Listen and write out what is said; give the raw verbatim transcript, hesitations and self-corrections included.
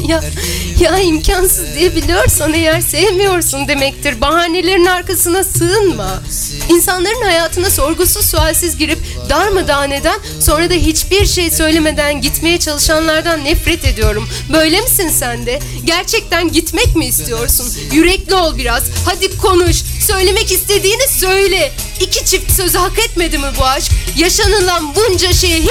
Ya, ya imkansız diye biliyorsan eğer sevmiyorsun demektir. Bahanelerin arkasına sığınma. İnsanların hayatına sorgusuz sualsiz girip darmadağın eden, sonra da hiçbir şey söylemeden gitmeye çalışanlardan nefret ediyorum. Böyle misin sen de? Gerçekten gitmek mi istiyorsun? Yürekli ol biraz. Hadi konuş. Söylemek istediğini söyle. İki çift sözü hak etmedi mi bu aşk? Yaşanılan bunca şeye